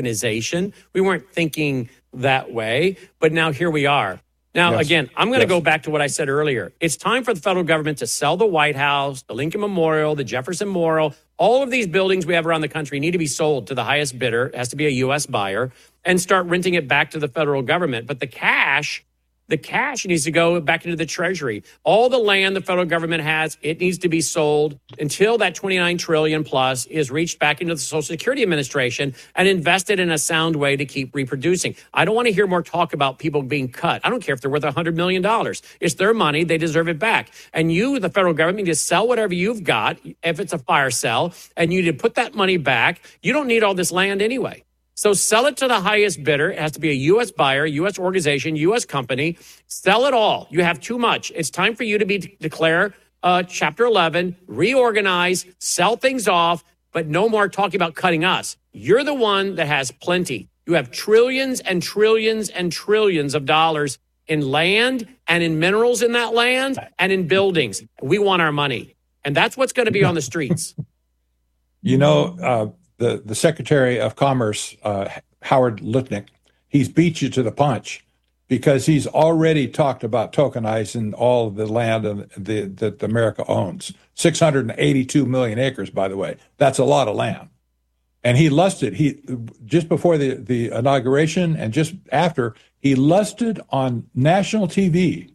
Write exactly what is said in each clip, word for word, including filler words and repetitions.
weaponization. We weren't thinking that way, but now here we are. Now, yes. again, I'm going to yes. go back to what I said earlier. It's time for the federal government to sell the White House, the Lincoln Memorial, the Jefferson Memorial. All of these buildings we have around the country need to be sold to the highest bidder. It has to be a U S buyer, and start renting it back to the federal government. But the cash, the cash needs to go back into the Treasury. All the land the federal government has, it needs to be sold until that twenty-nine trillion plus is reached back into the Social Security Administration and invested in a sound way to keep reproducing. I don't want to hear more talk about people being cut. I don't care if they're worth one hundred million dollars. It's their money. They deserve it back. And you, the federal government, need to sell whatever you've got, if it's a fire sale, and you need to put that money back. You don't need all this land anyway. So sell it to the highest bidder. It has to be a U S buyer, U S organization, U S company. Sell it all. You have too much. It's time for you to be declare uh, Chapter eleven, reorganize, sell things off, but no more talking about cutting us. You're the one that has plenty. You have trillions and trillions and trillions of dollars in land and in minerals in that land and in buildings. We want our money. And that's what's going to be on the streets. You know, uh, The, the Secretary of Commerce, uh, Howard Lutnick, he's beat you to the punch because he's already talked about tokenizing all of the land and the, that America owns. six hundred eighty-two million acres, by the way. That's a lot of land. And he lusted, he just before the, the inauguration and just after, he lusted on national T V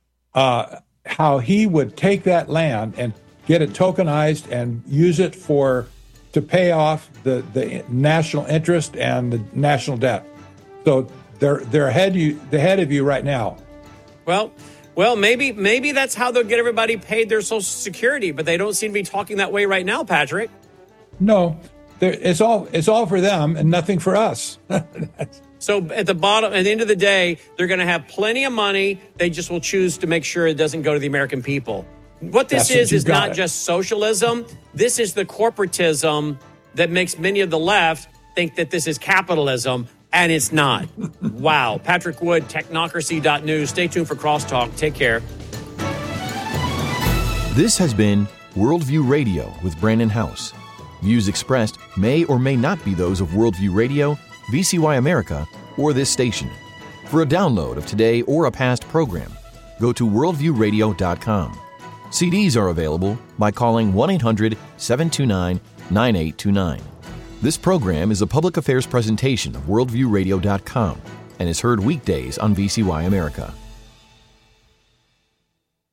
uh, how he would take that land and get it tokenized and use it for to pay off the, the national interest and the national debt. So they're they're ahead you the head of you right now. Well, well, maybe maybe that's how they'll get everybody paid their Social Security, but they don't seem to be talking that way right now, Patrick. No, it's all it's all for them and nothing for us. So at the bottom, at the end of the day, they're going to have plenty of money. They just will choose to make sure it doesn't go to the American people. What this That's is, is not it. just socialism. This is the corporatism that makes many of the left think that this is capitalism, and it's not. Wow. Patrick Wood, technocracy dot news. Stay tuned for Crosstalk. Take care. This has been Worldview Radio with Brandon House. Views expressed may or may not be those of Worldview Radio, V C Y America, or this station. For a download of today or a past program, go to worldview radio dot com. C Ds are available by calling one eight hundred seven two nine nine eight two nine. This program is a public affairs presentation of worldview radio dot com and is heard weekdays on V C Y America.